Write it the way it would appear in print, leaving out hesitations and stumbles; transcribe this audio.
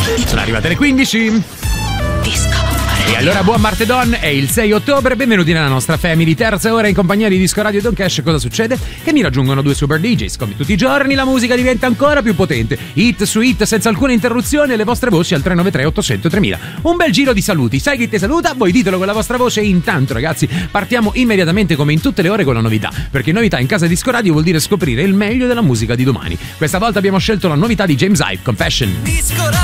Sono arrivate le 15. E allora buon martedon, è il 6 ottobre, benvenuti nella nostra family, terza ora in compagnia di Disco Radio Don Cash. Cosa succede? Che mi raggiungono due super DJs, come tutti i giorni la musica diventa ancora più potente, hit su hit senza alcuna interruzione e le vostre voci al 393 800 3000. Un bel giro di saluti, sai chi ti saluta? Voi ditelo con la vostra voce. Intanto ragazzi partiamo immediatamente come in tutte le ore con la novità, perché novità in casa Disco Radio vuol dire scoprire il meglio della musica di domani. Questa volta abbiamo scelto la novità di James Hype, Confession.